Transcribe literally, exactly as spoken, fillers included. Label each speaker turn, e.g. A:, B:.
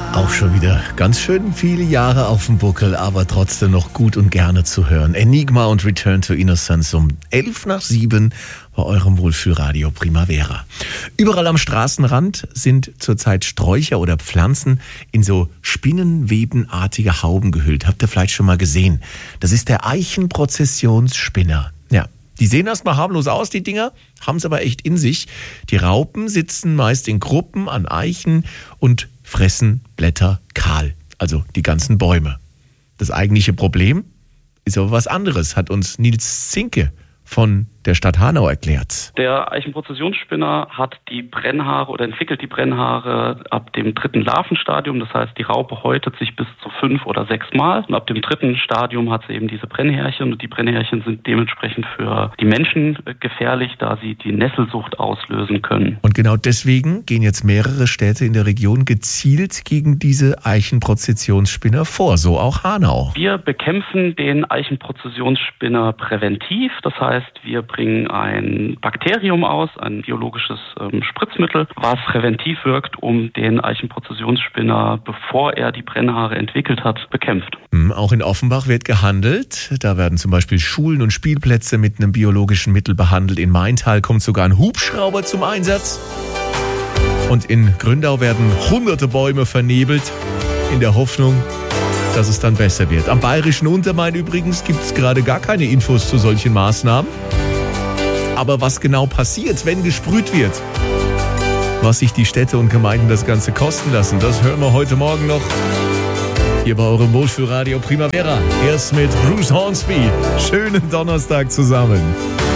A: Auch schon wieder ganz schön viele Jahre auf dem Buckel, aber trotzdem noch gut und gerne zu hören. Enigma und Return to Innocence um elf nach sieben bei eurem Wohlfühlradio Primavera. Überall am Straßenrand sind zurzeit Sträucher oder Pflanzen in so spinnenwebenartige Hauben gehüllt. Habt ihr vielleicht schon mal gesehen? Das ist der Eichenprozessionsspinner. Ja. Die sehen erstmal harmlos aus, die Dinger, haben es aber echt in sich. Die Raupen sitzen meist in Gruppen an Eichen und fressen Blätter kahl, also die ganzen Bäume. Das eigentliche Problem ist aber was anderes, hat uns Nils Zinke von der Stadt Hanau erklärt.
B: Der Eichenprozessionsspinner hat die Brennhaare oder entwickelt die Brennhaare ab dem dritten Larvenstadium. Das heißt, die Raupe häutet sich bis zu fünf oder sechs Mal. Und ab dem dritten Stadium hat sie eben diese Brennhärchen. Und die Brennhärchen sind dementsprechend für die Menschen gefährlich, da sie die Nesselsucht auslösen können.
A: Und genau deswegen gehen jetzt mehrere Städte in der Region gezielt gegen diese Eichenprozessionsspinner vor, so auch Hanau.
B: Wir bekämpfen den Eichenprozessionsspinner präventiv. Das heißt, wir bringen ein Bakterium aus, ein biologisches ähm, Spritzmittel, was präventiv wirkt, um den Eichenprozessionsspinner, bevor er die Brennhaare entwickelt hat, bekämpft.
A: Auch in Offenbach wird gehandelt. Da werden zum Beispiel Schulen und Spielplätze mit einem biologischen Mittel behandelt. In Maintal kommt sogar ein Hubschrauber zum Einsatz. Und in Gründau werden hunderte Bäume vernebelt, in der Hoffnung, dass es dann besser wird. Am Bayerischen Untermain übrigens gibt es gerade gar keine Infos zu solchen Maßnahmen. Aber was genau passiert, wenn gesprüht wird, was sich die Städte und Gemeinden das Ganze kosten lassen, das hören wir heute Morgen noch hier bei eurem Wohlfühlradio Primavera. Erst mit Bruce Hornsby. Schönen Donnerstag zusammen.